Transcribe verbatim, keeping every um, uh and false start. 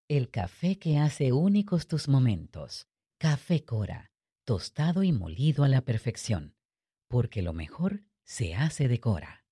El café que hace únicos tus momentos. Café Cora, tostado y molido a la perfección, porque lo mejor se hace de Cora.